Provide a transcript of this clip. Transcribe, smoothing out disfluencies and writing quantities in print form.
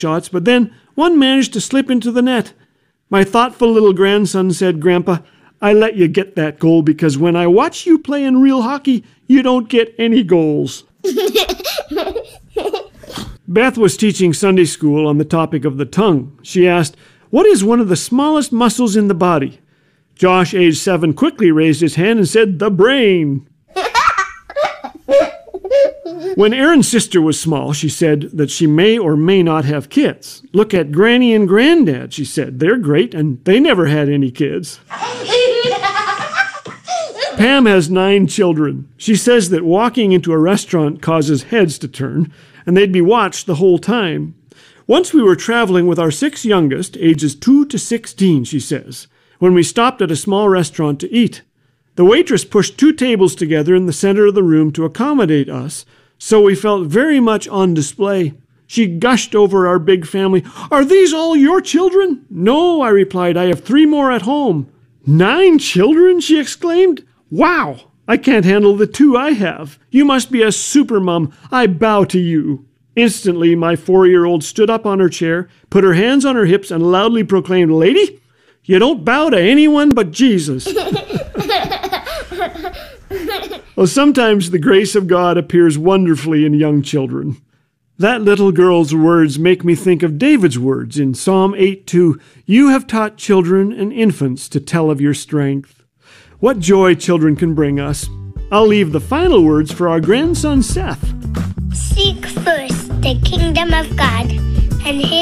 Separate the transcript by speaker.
Speaker 1: shots, but then one managed to slip into the net. My thoughtful little grandson said, "Grandpa, I let you get that goal because when I watch you play in real hockey, you don't get any goals." Beth was teaching Sunday school on the topic of the tongue. She asked, "What is one of the smallest muscles in the body?" Josh, age 7, quickly raised his hand and said, "The brain." When Erin's sister was small, she said that she may or may not have kids. "Look at Granny and Granddad," she said. "They're great, and they never had any kids." Pam has 9 children. She says that walking into a restaurant causes heads to turn, and they'd be watched the whole time. Once we were traveling with our 6 youngest, ages 2 to 16, she says, when we stopped at a small restaurant to eat. The waitress pushed 2 tables together in the center of the room to accommodate us, so we felt very much on display. She gushed over our big family. "Are these all your children?" "No," I replied. "I have 3 more at home." "9 children?" she exclaimed. "Wow! I can't handle the 2 I have. You must be a super mom. I bow to you." Instantly, my 4-year-old stood up on her chair, put her hands on her hips, and loudly proclaimed, "Lady, you don't bow to anyone but Jesus." Well, sometimes the grace of God appears wonderfully in young children. That little girl's words make me think of David's words in Psalm 8:2. "You have taught children and infants to tell of your strength." What joy children can bring us. I'll leave the final words for our grandson Seth.
Speaker 2: Seek first the kingdom of God and his